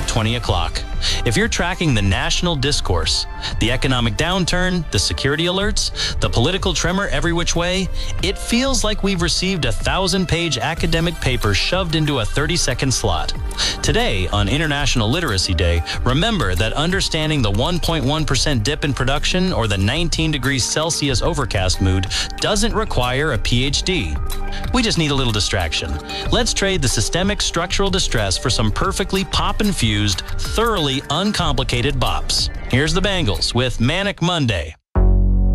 20 o'clock. If you're tracking the national discourse, the economic downturn, the security alerts, the political tremor every which way, it feels like we've received a 1,000-page academic paper shoved into a 30-second slot. Today, on International Literacy Day, remember that understanding the 1.1% dip in production or the 19 degrees Celsius overcast mood doesn't require a PhD. We just need a little distraction. Let's trade the systemic structural distress for some perfectly pop-infused, thoroughly uncomplicated bops. Here's the Bangles with Manic Monday.